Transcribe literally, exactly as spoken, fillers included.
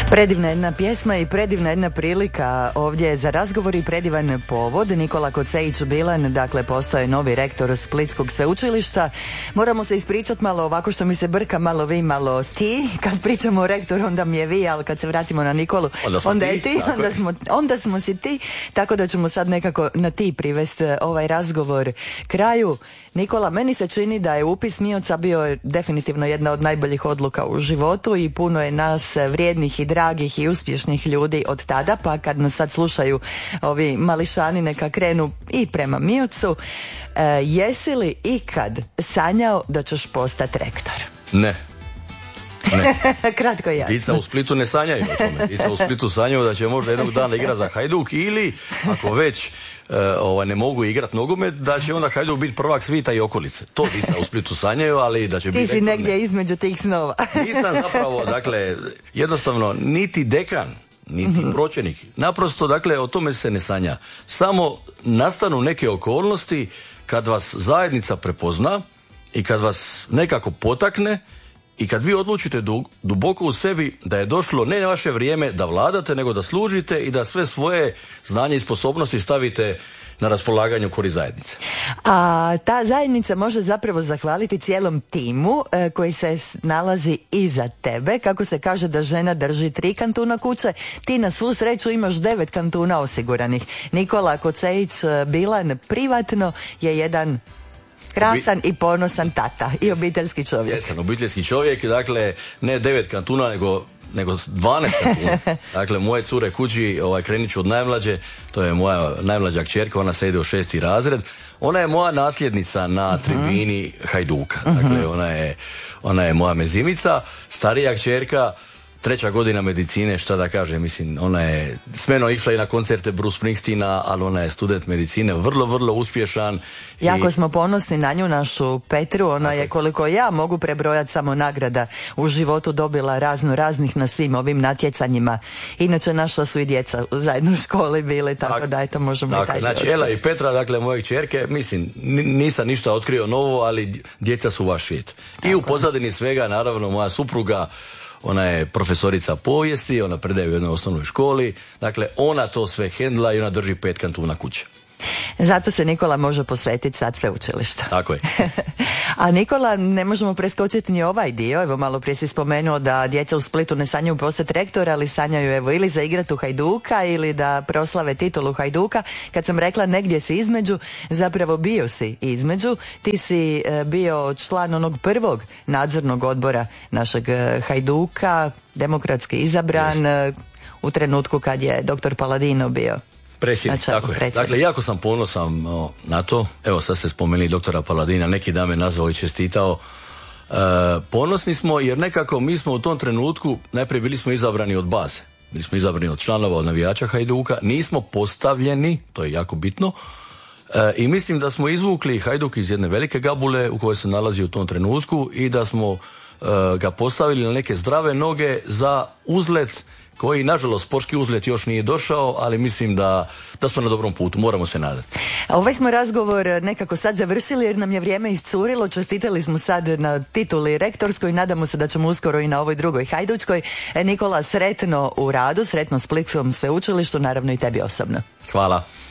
Predivna jedna pjesma i predivna jedna prilika ovdje za razgovor i predivan povod. Nikola Kocejić Bilan, dakle, postao je novi rektor Splitskog sveučilišta. Moramo se ispričati malo ovako što mi se brka, malo vi, malo ti. Kad pričamo o rektoru, onda mi je vi, ali kad se vratimo na Nikolu, onda, onda ti, je ti, onda smo, onda smo si ti. Tako da ćemo sad nekako na ti privesti ovaj razgovor kraju. Nikola, meni se čini da je upis MIOC-a bio definitivno jedna od najboljih odluka u životu i puno je nas vrijednih i dragih i uspješnih ljudi od tada, pa kad nas sad slušaju ovi mališani neka krenu i prema MIOC-u. E, jesi li ikad sanjao da ćeš postati rektor? Ne. Ne. Kratko i jasno. Dica u Splitu ne sanjaju o tome. Dica u Splitu sanjaju da će možda jednog dana igrati za Hajduk ili, ako već uh, ovaj, ne mogu igrati nogomet, da će onda Hajduk biti prvak svita i okolice. To dica u Splitu sanjaju, ali da će biti... Ti si negdje ne. između tih snova. Nisam zapravo, dakle, jednostavno, niti dekan, niti mm-hmm. pročelnik. Naprosto, dakle, o tome se ne sanja. Samo nastanu neke okolnosti kad vas zajednica prepozna i kad vas nekako potakne i kad vi odlučite duboko u sebi da je došlo ne na vaše vrijeme da vladate, nego da služite i da sve svoje znanje i sposobnosti stavite na raspolaganju korist zajednice. A ta zajednica može zapravo zahvaliti cijelom timu e, koji se nalazi iza tebe. Kako se kaže da žena drži tri kantuna kuće, ti na svu sreću imaš devet kantuna osiguranih. Nikola Kocejić Bilan privatno je jedan krasan i ponosan tata i obiteljski čovjek. Jesam, obiteljski čovjek, dakle, ne devet kantuna, nego, nego dvanaest kantuna. Dakle, moje cure kući, ovaj, krenit ću od najmlađe, to je moja najmlađa kćerka, ona se ide u šesti razred. Ona je moja nasljednica na tribini uh-huh. Hajduka. Dakle, ona je, ona je moja mezimica. Starija kćerka, treća godina medicine, šta da kažem, mislim, ona je s menom išla i na koncerte Bruce Springsteena, ali ona je student medicine, vrlo, vrlo uspješan. Jako i... smo ponosni na nju, našu Petru, ona je, koliko ja mogu prebrojati samo nagrada u životu, dobila razno raznih na svim ovim natjecanjima. Inače, naša su i djeca zajedno u školi bili, tako tak, da eto možemo tak, i taj znači, Ela i Petra, dakle, moje kćerke, mislim, nisam ništa otkrio novo, ali djeca su vaš svijet. I tako. U pozadini svega, naravno, moja supruga, ona je profesorica povijesti, ona predaje u jednoj osnovnoj školi, dakle ona to sve hendla i ona drži pet kantuna kuće. Zato se Nikola može posvetiti sad sveučilišta. Tako je. A Nikola, ne možemo preskočiti ni ovaj dio. Evo, malo prije si spomenuo da djeca u Splitu ne sanjaju postati rektora, ali sanjaju evo ili za igratu Hajduka ili da proslave titulu Hajduka. Kad sam rekla negdje si između, zapravo bio si između. Ti si e, bio član onog prvog nadzornog odbora našeg e, Hajduka, demokratski izabran e, u trenutku kad je doktor Paladino bio predsjednik, tako je. Dakle, jako sam ponosan o, na to. Evo, sad ste spomenuli doktora Paladina, neki dan me nazvao i čestitao. E, ponosni smo jer nekako mi smo u tom trenutku, najprije bili smo izabrani od baze. Bili smo izabrani od članova, od navijača Hajduka. Nismo postavljeni, to je jako bitno. E, I mislim da smo izvukli Hajduk iz jedne velike gabule u kojoj se nalazi u tom trenutku i da smo e, ga postavili na neke zdrave noge za uzlet koji, nažalost, sportski uzlet još nije došao, ali mislim da, da smo na dobrom putu, moramo se nadati. A ovaj smo razgovor nekako sad završili jer nam je vrijeme iscurilo, čestitali smo sad na tituli rektorskoj, nadamo se da ćemo uskoro i na ovoj drugoj hajdučkoj. Nikola, sretno u radu, sretno Splitskom sveučilištu, naravno i tebi osobno. Hvala.